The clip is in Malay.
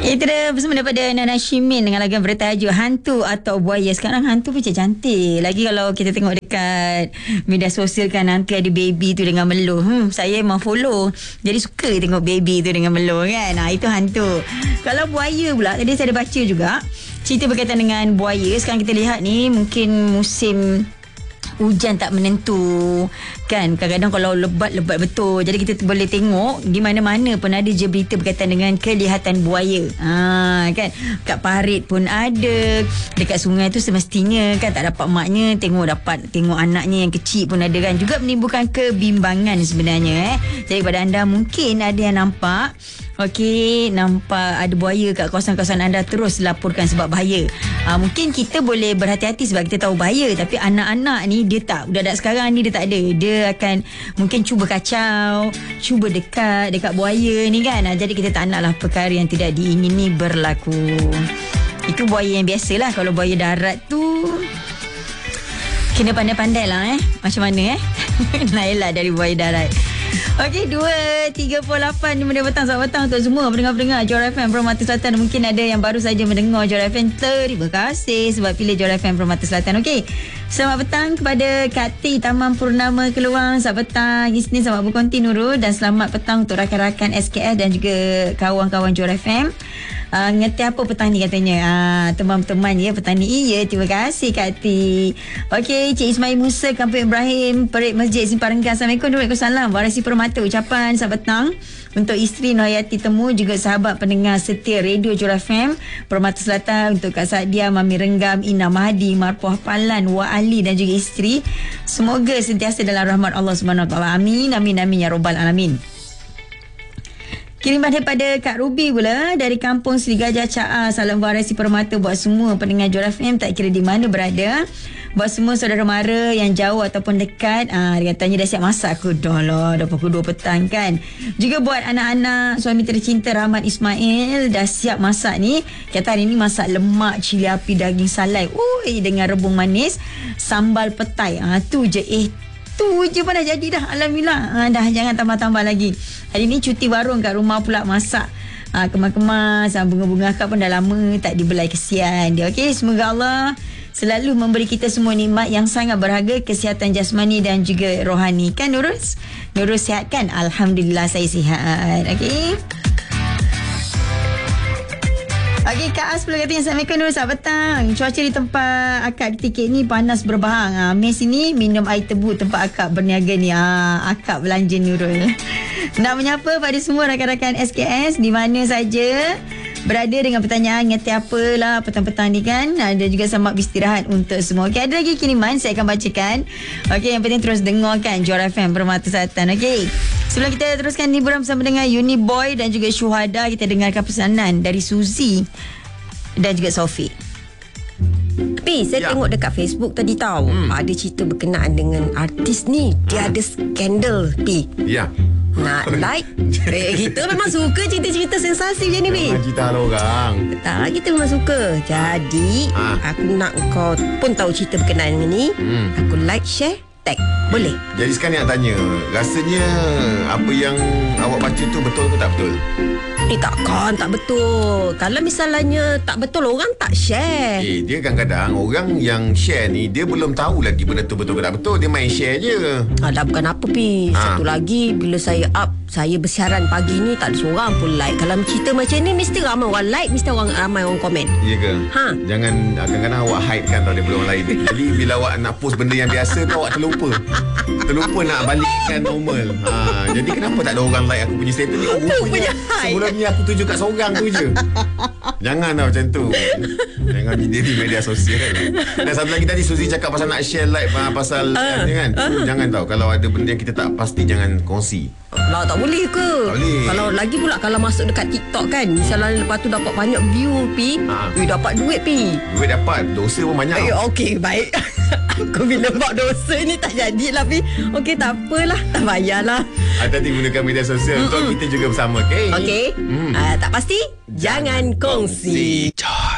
Itu dia bersama daripada Nana Shimin dengan lagu bertajuk Hantu atau Buaya. Sekarang hantu pun cantik. Lagi kalau kita tengok dekat media sosial kan, nanti ada baby tu dengan meluh. Saya memang follow. Jadi suka tengok baby tu dengan meluh kan. Itu hantu. Kalau buaya pula, tadi saya ada baca juga cerita berkaitan dengan buaya. Sekarang kita lihat ni mungkin musim hujan tak menentu kan, kadang-kadang kalau lebat betul, jadi kita boleh tengok di mana-mana pun ada je berita berkaitan dengan kelihatan buaya. Kan kat parit pun ada, dekat sungai tu semestinya kan tak dapat maknya dapat tengok anaknya yang kecil pun ada kan, juga menimbulkan kebimbangan sebenarnya. Jadi pada anda mungkin ada yang nampak nampak ada buaya kat kawasan-kawasan anda, terus laporkan sebab bahaya. Mungkin kita boleh berhati-hati sebab kita tahu bahaya, tapi anak-anak ni dia tak, budak-budak sekarang ni dia tak ada. Dia akan mungkin cuba kacau, cuba dekat buaya ni kan. Jadi kita tak naklah perkara yang tidak diingini berlaku. Itu buaya yang biasalah. Kalau buaya darat tu kena pandai-pandai lah macam mana nak elak dari buaya darat. Okey, 2.38 ni petang, selamat petang untuk semua pendengar-pendengar Johor FM Permata Selatan. Mungkin ada yang baru saja mendengar Johor FM. Terima kasih sebab pilih Johor FM Permata Selatan. Okey, selamat petang kepada Kak T Taman Purnama Keluang. Selamat petang Isnin, selamat berkonti Nurul. Dan selamat petang untuk rakan-rakan SKS dan juga kawan-kawan Johor FM. Ngerti apa petang ni katanya? Teman-teman ya petang ni. Ya, terima kasih Kak T. Okey, Cik Ismail Musa, Kampung Ibrahim, Perik Masjid Simpang Rengas. Assalamualaikum, Waalaikumsalam. Warasi Permata ucapan selamat petang untuk isteri Nohayati Temu, juga sahabat pendengar setia Radio Johor FM Permata Selatan, untuk Kak Sadia, Mami Renggam, Ina Mahdi, Marpuah Palan, Wak Ali dan juga isteri. Semoga sentiasa dalam rahmat Allah Subhanahu Wa Taala. Amin, amin, amin ya rabbal alamin. Kiriman daripada Kak Ruby pula dari Kampung Seri Gajah Ca'a. Salam Warasi Permata buat semua pendengar Johor FM tak kira di mana berada. Buat semua saudara mara yang jauh ataupun dekat. Dia katanya dah siap masak. Aku dah lah, dah pukul 2 petang kan. Juga buat anak-anak suami tercinta Rahmat Ismail, dah siap masak ni. Kata hari ni masak lemak cili api daging salai. Dengan rebung manis, sambal petai. Tu je. Tu je pun dah jadi dah. Alhamdulillah. Dah jangan tambah-tambah lagi. Hari ni cuti warung kat rumah pula, masak kemas-kemas. Bunga-bunga akak pun dah lama tak dibelai, kesian dia. Okey, semoga Allah selalu memberi kita semua nikmat yang sangat berharga, kesihatan jasmani dan juga rohani. Kan Nurul? Nurul sihat kan? Alhamdulillah saya sihat. Okey. Okey, Kak As pula katanya Assalamualaikum Nurul, selamat petang. Cuaca di tempat akak di tiket ni panas berbahang. Mes ini minum air tebu tempat akak berniaga ni. Akak belanja Nurul. Nak menyapa pada semua rakan-rakan SKS di mana saja berada dengan pertanyaan ngerti apalah petang-petang ni kan. Ada juga selamat beristirahat untuk semua. Okey, ada lagi kiriman saya akan bacakan. Okey, yang penting terus dengarkan Johor FM Permata Selatan. Okey, sebelum kita teruskan liburan bersama dengan Uniboy dan juga Syuhada, kita dengarkan pesanan dari Suzy dan juga Sofi. Saya tengok dekat Facebook tadi tahu ada cerita berkenaan dengan artis ni. Dia ada skandal nak like. Kita memang suka cerita-cerita sensasi macam ni, Pi. Cerita orang. Tak, kita memang suka. Jadi aku nak kau pun tahu cerita berkenaan dengan ni. Aku like, share, tag. Boleh? Jadi sekarang nak tanya, rasanya apa yang awak baca tu betul ke tak betul? Takkan tak betul. Kalau misalnya tak betul, orang tak share. Dia kadang-kadang orang yang share ni dia belum tahu lagi benda tu betul ke tak betul. Dia main share je. Dah bukan apa, Pi. Satu lagi, bila saya saya bersiaran pagi ni tak ada seorang pun like. Kalau cerita macam ni mesti ramai orang like, mesti ramai orang komen. Ya ke? Jangan kadang-kadang awak hide kan tau daripada orang lain. Jadi bila awak nak post benda yang biasa tu, awak terlupa nak balikkan normal. Jadi kenapa tak ada orang like aku punya status ni? Rupanya sebelum ni aku tuju kat seorang tu je. Jangan tau macam tu. Jangan di media sosial. Dan satu lagi tadi Suzy cakap pasal nak share like pasal ni kan. Jangan tau, kalau ada benda yang kita tak pasti jangan kongsi. Lah tak boleh ke? Tak boleh. Kalau lagi pula kalau masuk dekat TikTok kan, misalnya lepas tu dapat banyak view, Pi. Dapat duit, Pi. Duit dapat, dosa pun banyak. Okey, baik. Aku bila buat dosa ni tak jadilah, Pi. Okey, tak apalah, tak payahlah. Hati-hati gunakan media sosial untuk kita juga bersama, okey? Okey. Tak pasti, jangan kongsi.